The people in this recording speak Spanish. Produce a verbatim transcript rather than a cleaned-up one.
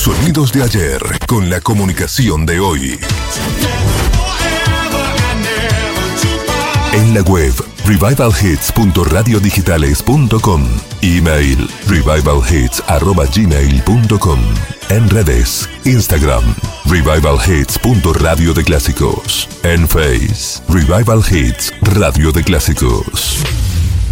Sonidos de ayer con la comunicación de hoy. En la web revival hits punto radio digitales punto com. Email revival hits arroba gmail punto com. En redes, Instagram, Revival Hits punto radio de clásicos. En Face, Revival Hits Radio de Clásicos.